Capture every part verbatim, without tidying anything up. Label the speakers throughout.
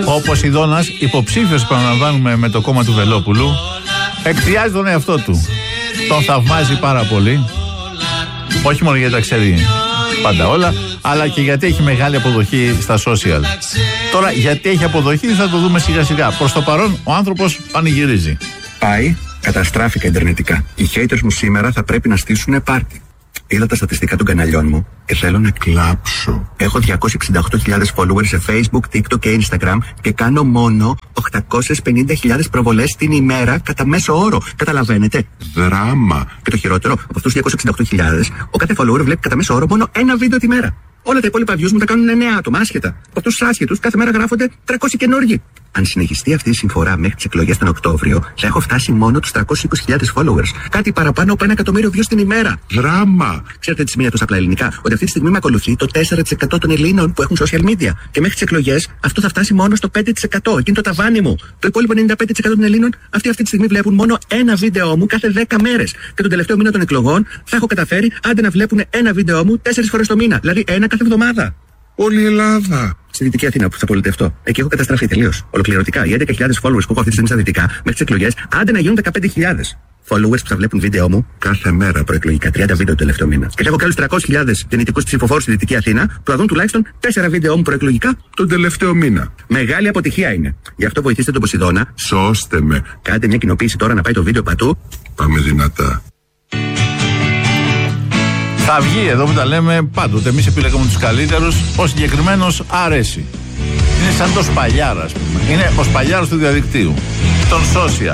Speaker 1: Ο Ποσειδώνας, υποψήφιος που αναλαμβάνουμε με το κόμμα του Βελόπουλου, εκθιάζει τον εαυτό του. Τον θαυμάζει πάρα πολύ. Όχι μόνο γιατί τα ξέρει πάντα όλα, αλλά και γιατί έχει μεγάλη αποδοχή στα social. Τώρα, γιατί έχει αποδοχή θα το δούμε σιγά σιγά. Προς το παρόν, ο άνθρωπος πανηγυρίζει.
Speaker 2: Πάει, καταστράφηκα ιντερνετικά. Οι haters μου σήμερα θα πρέπει να στήσουν πάρτι. Είδα τα στατιστικά των καναλιών μου και θέλω να κλάψω. Έχω διακόσιες εξήντα οκτώ χιλιάδες followers σε Facebook, TikTok και Instagram και κάνω μόνο οκτακόσιες πενήντα χιλιάδες προβολές την ημέρα κατά μέσο όρο. Καταλαβαίνετε? Δράμα. Και το χειρότερο, από αυτούς τους διακόσιες εξήντα οκτώ χιλιάδες, ο κάθε follower βλέπει κατά μέσο όρο μόνο ένα βίντεο τη μέρα. Όλα τα υπόλοιπα views μου τα κάνουν εννέα άτομα, άσχετα. Από αυτούς τους άσχετους κάθε μέρα γράφονται τριακόσιοι καινούργοι. Αν συνεχιστεί αυτή η συμφορά μέχρι τις εκλογές τον Οκτώβριο, θα έχω φτάσει μόνο τους τριακόσιες είκοσι χιλιάδες followers. Κάτι παραπάνω από ένα εκατομμύριο views την ημέρα. Δράμα! Ξέρετε τι σημαίνει αυτό στα απλά ελληνικά? Ότι αυτή τη στιγμή με ακολουθεί το τέσσερα τοις εκατό των Ελλήνων που έχουν social media. Και μέχρι τις εκλογές αυτό θα φτάσει μόνο στο πέντε τοις εκατό. Εκείνο το ταβάνι μου. Το υπόλοιπο ενενήντα πέντε τοις εκατό των Ελλήνων αυτοί αυτή τη στιγμή βλέπουν μόνο ένα βίντεο μου κάθε δέκα μέρες. Και τον τελευταίο μήνα των εκλογών θα έχω καταφέρει άντε να βλέπουν ένα βίντεο μου τέσσερις φορές το μήνα. Δηλαδή ένα κάθε εβδομάδα. Όλη η Ελλάδα. Στη Δυτική Αθήνα που θα πολιτευτώ. Εκεί έχω καταστραφεί τελείως. Ολοκληρωτικά. Οι έντεκα χιλιάδες followers που έχω αυτή τη στιγμή στα Δυτικά μέχρι τις εκλογές, άντε να γίνουν δεκαπέντε χιλιάδες. Followers που θα βλέπουν βίντεο μου κάθε μέρα προεκλογικά. τριάντα βίντεο το τελευταίο μήνα. Και έχω και άλλους τριακόσιες χιλιάδες δυνητικούς ψηφοφόρους στη Δυτική Αθήνα που θα δουν τουλάχιστον τέσσερα βίντεο μου προεκλογικά τον τελευταίο μήνα. Μεγάλη αποτυχία είναι. Γι' αυτό βοηθήστε τον Ποσειδώνα. Σώστε με. Κάντε μια κοινοποίηση τώρα να πάει το βίντεο πατού. Πάμε δυνατά.
Speaker 1: Θα βγει εδώ που τα λέμε πάντοτε. Εμείς επιλέγουμε τους καλύτερους. Ο συγκεκριμένος αρέσει. Είναι σαν το Σπαλιάρα, ας πούμε. Είναι ο Σπαλιάρας του διαδικτύου. Των social.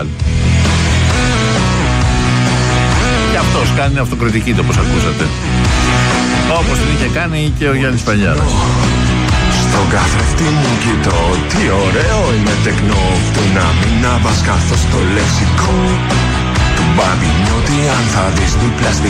Speaker 1: Και αυτός κάνει αυτοκριτική, το όπως ακούσατε. Όπως την είχε κάνει και ο Γιάννης Σπαλιάρας.
Speaker 3: Στον καθρέφτη μου κοιτώ, τι ωραίο είναι τεκνό. Του να μην αβασκάθω στο λεξικό του μπαμπινιώτη, αν θα δεις δίπλα στη